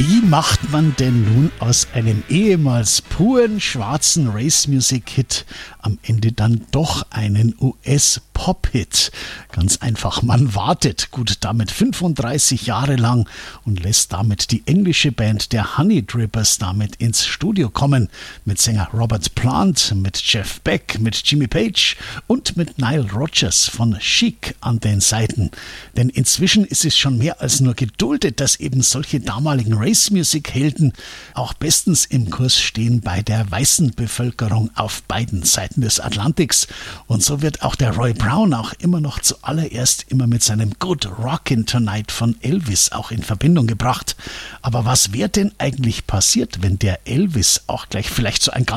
Wie macht man denn nun aus einem ehemals puren schwarzen Race-Music-Hit am Ende dann doch einen US-Pop-Hit? Ganz einfach, man wartet gut damit 35 Jahre lang und lässt damit die englische Band der Honey Drippers damit ins Studio kommen. Mit Sänger Robert Plant, mit Jeff Beck, mit Jimmy Page und mit Nile Rodgers von Chic an den Seiten. Denn inzwischen ist es schon mehr als nur geduldet, dass eben solche damaligen Race-Music-Helden auch bestens im Kurs stehen bei der weißen Bevölkerung auf beiden Seiten des Atlantiks. Und so wird auch der Roy Brown auch immer noch zuallererst immer mit seinem Good Rockin' Tonight von Elvis auch in Verbindung gebracht. Aber was wäre denn eigentlich passiert, wenn der Elvis auch gleich vielleicht so ein